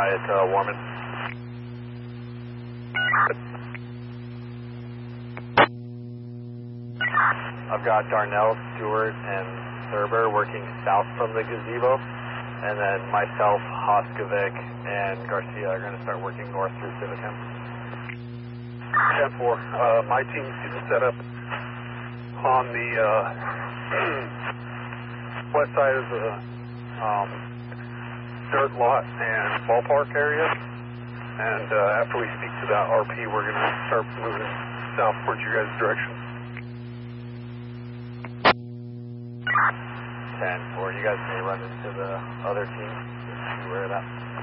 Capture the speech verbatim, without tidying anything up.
Hyatt, uh, Warman. I've got Darnell, Stewart, and Thurber working south from the gazebo, and then myself, Hoskovic, and Garcia are going to start working north through Civicam. ten four, uh, my team's getting set up on the uh, west side of the um, dirt lot and ballpark area, and uh, after we speak to that R P, we're going to start moving south towards your guys' direction. ten four, you guys may run into the other team. Just be aware of that.